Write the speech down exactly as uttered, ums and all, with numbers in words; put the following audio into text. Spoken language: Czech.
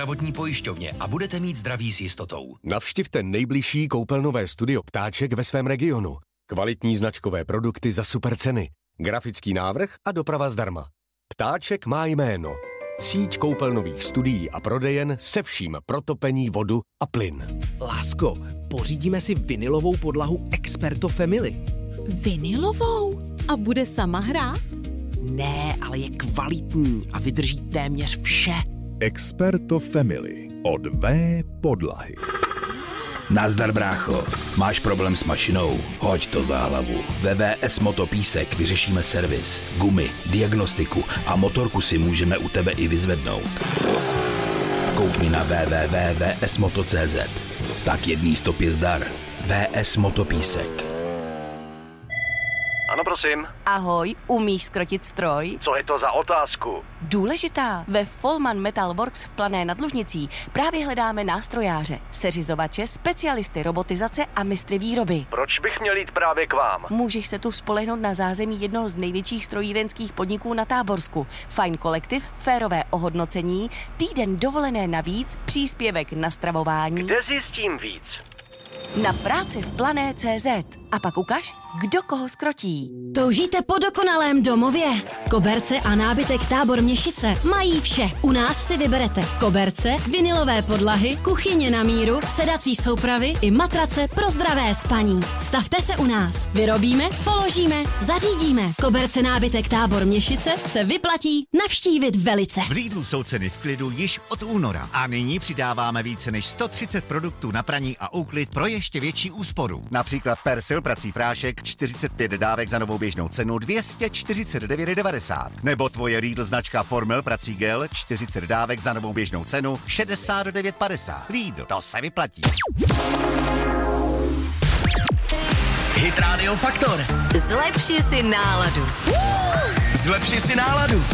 zdravotní pojišťovně a budete mít zdraví s jistotou. Navštivte nejbližší koupelnové studio Ptáček ve svém regionu. Kvalitní značkové produkty za super ceny, grafický návrh a doprava zdarma. Ptáček má jméno. Síť koupelnových studií a prodejen se vším pro topení, vodu a plyn. Lásko, pořídíme si vinylovou podlahu Experto Family. Vinylovou? A bude sama hrát? Ne, ale je kvalitní a vydrží téměř vše. Experto Family od V podlahy. Nazdar, brácho. Máš problém s mašinou? Hoď to za hlavu. Ve V S Motopísek vyřešíme servis, gumy, diagnostiku a motorku si můžeme u tebe i vyzvednout. Koukni na w w w tečka v s moto tečka c z. Tak jedný stopě zdar. V S Motopísek. Ano, prosím. Ahoj, umíš zkrotit stroj? Co je to za otázku? Důležitá. Ve Folman Metal Works v Plané nad Lužnicí právě hledáme nástrojáře, seřizovače, specialisty robotizace a mistry výroby. Proč bych měl jít právě k vám? Můžeš se tu spolehnout na zázemí jednoho z největších strojírenských podniků na Táborsku. Fajn kolektiv, férové ohodnocení, týden dovolené navíc, příspěvek na stravování. Kde zjistím víc? Na práci v Plané tečka cé zet. A pak ukaž, kdo koho skrotí. Toužíte po dokonalém domově? Koberce a nábytek Tábor Měšice mají vše. U nás si vyberete koberce, vinylové podlahy, kuchyně na míru, sedací soupravy i matrace pro zdravé spaní. Stavte se u nás. Vyrobíme, položíme, zařídíme. Koberce nábytek Tábor Měšice se vyplatí navštívit velice. V Lidlu jsou ceny v klidu již od února a nyní přidáváme více než sto třicet produktů na praní a úklid pro ještě větší úsporu. Například Persil prací prášek čtyřicet pět dávek za novou běžnou cenu dvě stě čtyřicet devět devadesát. Nebo tvoje Lidl značka Formel prací gel čtyřicet dávek za novou běžnou cenu šedesát devět padesát. Lidl, to se vyplatí. Hit Radio Faktor. Zlepši si náladu. Zlepši si náladu.